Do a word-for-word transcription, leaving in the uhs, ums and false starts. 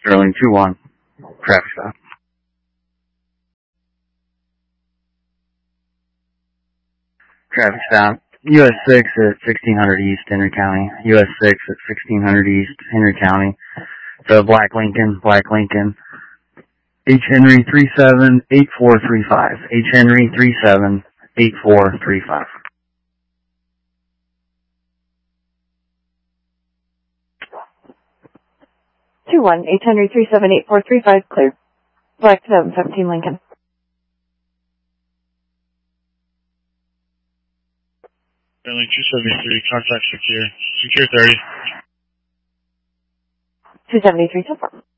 Sterling two one, traffic stop. Traffic stop. U S six at sixteen hundred East, Henry County. U S six at sixteen hundred East, Henry County. So Black Lincoln, Black Lincoln. H Henry three seven eight four three five. H Henry three seven eight four three five. two one, H Henry three seven eight four three five, clear. Black seven seventeen Lincoln. Sterling two seventy-three, contact secure. Secure thirty. two seventy-three so far.